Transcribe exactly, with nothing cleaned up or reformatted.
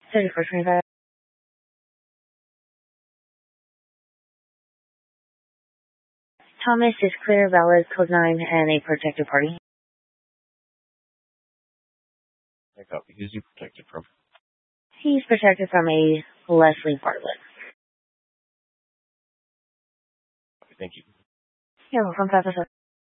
thirty-four twenty-five. Thomas is clear, valid, code nine, and a protected party. I copy. Who's he protected from? He's protected from a Leslie Bartlett. Thank you. You're welcome, Professor.